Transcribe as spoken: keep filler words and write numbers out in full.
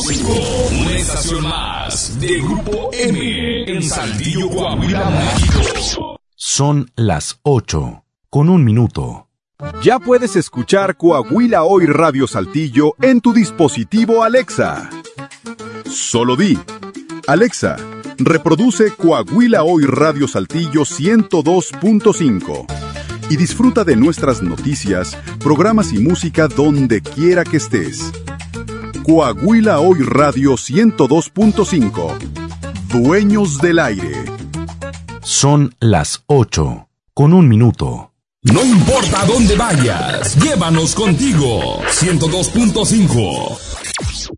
cinco, una estación más de Grupo M en Saltillo, Coahuila, México. Son las ocho, con un minuto. Ya puedes escuchar Coahuila Hoy Radio Saltillo en tu dispositivo Alexa. Solo di, Alexa, reproduce Coahuila Hoy Radio Saltillo ciento dos punto cinco y disfruta de nuestras noticias, programas y música donde quiera que estés. Coahuila Hoy Radio ciento dos punto cinco. Dueños del aire. Son las ocho, con un minuto. No importa dónde vayas, llévanos contigo. ciento dos punto cinco.